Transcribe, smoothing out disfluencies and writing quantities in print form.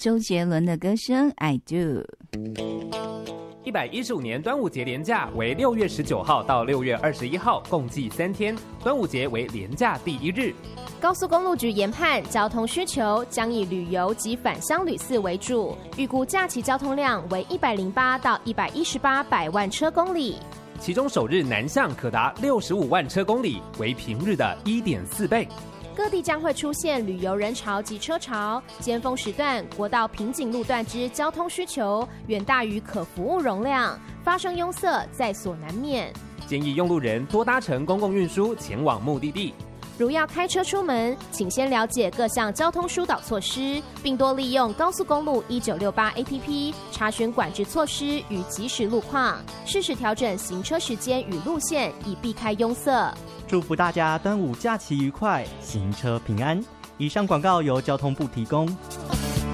周杰伦的歌声 I Do。 115年端午节连假为6月19号到6月21号，共计3天。端午节为连假第1日。 高速公路局研判，交通需求将以旅游及返乡旅次为主，预估假期交通量为108到118百万车公里。 其中首日南向可达65万车公里，为平日的1.4倍。 各地将会出现旅游人潮及车潮，尖峰时段国道瓶颈路段之交通需求远大于可服务容量，发生拥塞在所难免。 建议用路人多搭乘公共运输前往目的地。 如要开车出门，请先了解各项交通疏导措施，并多利用高速公路1968 APP 查询管制措施与即时路况，适时调整行车时间与路线，以避开拥塞。 祝福大家端午假期愉快，行车平安。以上广告由交通部提供。